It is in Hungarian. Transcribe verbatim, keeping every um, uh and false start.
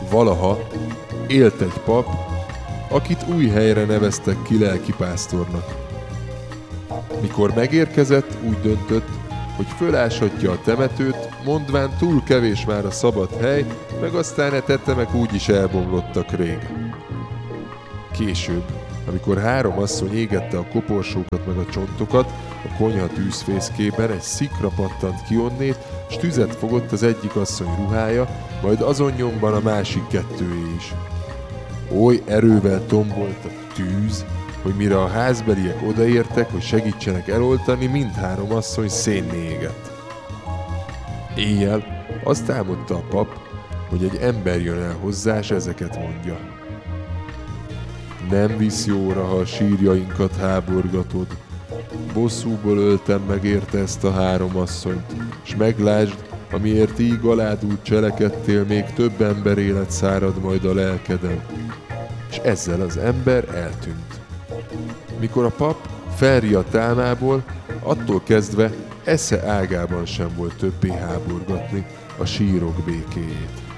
Valaha élt egy pap, akit új helyre neveztek ki lelkipásztornak. Mikor megérkezett, úgy döntött, hogy föláshatja a temetőt, mondván túl kevés már a szabad hely, meg aztán e tetemek úgyis elbomlottak rég. Később, amikor három asszony égette a koporsókat meg a csontokat, a konyha tűzfészkében egy szikra pattant ki onnét, s tüzet fogott az egyik asszony ruhája, majd azon nyomban a másik kettőé is. Oly erővel tombolt a tűz, hogy mire a házbeliek odaértek, hogy segítsenek eloltani, mindhárom asszony szénné égett. Éjjel azt álmodta a pap, hogy egy ember jön el hozzá, s ezeket mondja. Nem visz jóra, ha a sírjainkat háborgatod. Bosszúból öltem meg érte ezt a három asszonyt, s meglásd, amiért így aládul cselekedtél, még több ember élet szárad majd a lelkeden. És ezzel az ember eltűnt. Mikor a pap felriadt álmából, attól kezdve esze ágában sem volt többé háborgatni a sírok békéjét.